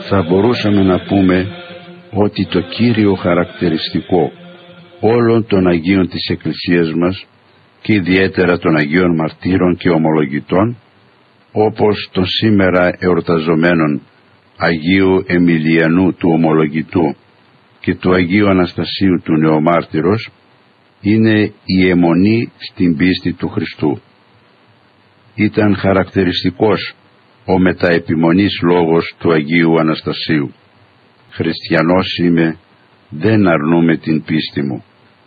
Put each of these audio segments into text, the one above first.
θα μπορούσαμε να πούμε ότι το κύριο χαρακτηριστικό όλων των Αγίων της Εκκλησίας μας και ιδιαίτερα των Αγίων Μαρτύρων και Ομολογητών, όπως των σήμερα εορταζομένων Αγίου Εμιλιανού του Ομολογητού και του Αγίου Αναστασίου του Νεομάρτυρος, είναι η αιμονή στην πίστη του Χριστού. Ήταν χαρακτηριστικός ο μεταεπιμονής λόγος του Αγίου Αναστασίου. «Χριστιανός είμαι, δεν αρνούμε την πίστη μου».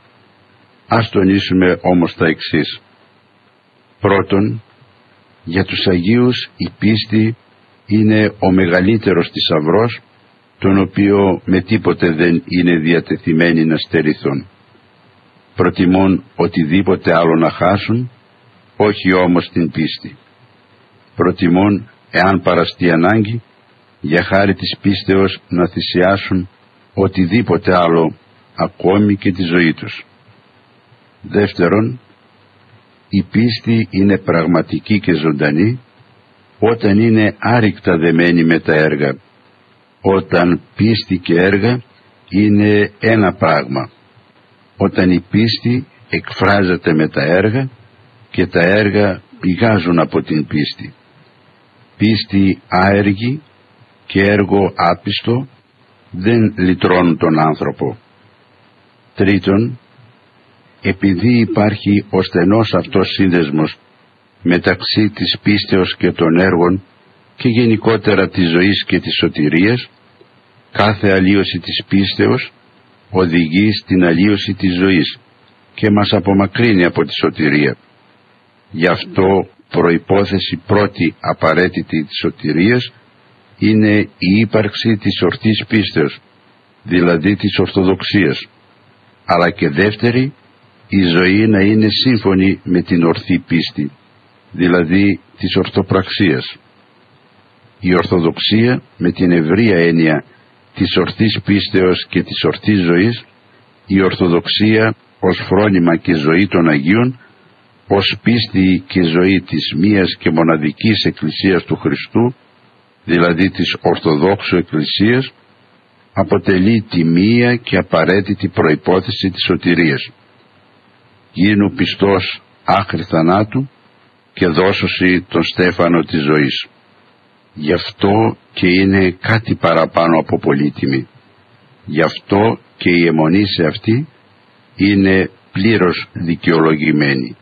Ας τονίσουμε όμως τα εξής. Πρώτον, για τους Αγίους η πίστη είναι ο μεγαλύτερος θησαυρός, τον οποίο με τίποτε δεν είναι διατεθειμένοι να στερηθούν. Προτιμούν οτιδήποτε άλλο να χάσουν, όχι όμως την πίστη. Προτιμούν, εάν παραστεί ανάγκη, για χάρη της πίστεως να θυσιάσουν οτιδήποτε άλλο, ακόμη και τη ζωή τους. Δεύτερον, η πίστη είναι πραγματική και ζωντανή όταν είναι άρρηκτα δεμένη με τα έργα, όταν πίστη και έργα είναι ένα πράγμα, όταν η πίστη εκφράζεται με τα έργα και τα έργα πηγάζουν από την πίστη. Πίστη άεργη και έργο άπιστο δεν λυτρώνουν τον άνθρωπο. Τρίτον, επειδή υπάρχει ο στενός αυτός σύνδεσμος μεταξύ της πίστεως και των έργων και γενικότερα της ζωής και της σωτηρίας, κάθε αλλίωση της πίστεως οδηγεί στην αλλίωση της ζωής και μας απομακρύνει από τη σωτηρία. Γι' αυτό προϋπόθεση πρώτη απαραίτητη της σωτηρίας είναι η ύπαρξη της ορθής πίστεως, δηλαδή της Ορθοδοξίας, αλλά και δεύτερη, η ζωή να είναι σύμφωνη με την ορθή πίστη, δηλαδή της ορθοπραξίας. Η Ορθοδοξία, με την ευρεία έννοια της ορθής πίστεως και της ορθής ζωής, η Ορθοδοξία ως φρόνημα και ζωή των Αγίων, ως πίστη και ζωή της μίας και μοναδικής Εκκλησίας του Χριστού, δηλαδή της Ορθοδόξου Εκκλησίας, αποτελεί τη μία και απαραίτητη προϋπόθεση της σωτηρίας. Γίνου πιστός άχρη θανάτου και δώσωσι τον στέφανο της ζωής. Γι' αυτό και είναι κάτι παραπάνω από πολύτιμη. Γι' αυτό και η αιμονή σε αυτή είναι πλήρως δικαιολογημένη.